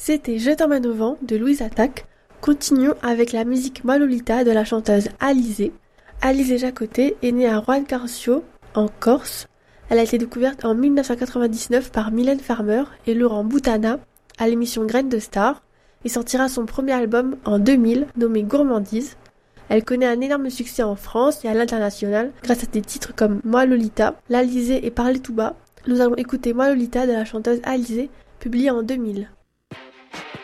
C'était Je t'emmène au vent de Louise Attaque. Continuons avec la musique Moi Lolita de la chanteuse Alizée. Alizée Jacottet est née à Juan-Carcio, en Corse. Elle a été découverte en 1999 par Mylène Farmer et Laurent Boutana à l'émission Graines de Star et sortira son premier album en 2000 nommé Gourmandise. Elle connaît un énorme succès en France et à l'international grâce à des titres comme Moi Lolita, L'Alizée et Parler tout bas. Nous allons écouter Moi Lolita de la chanteuse Alizée, publiée en 2000.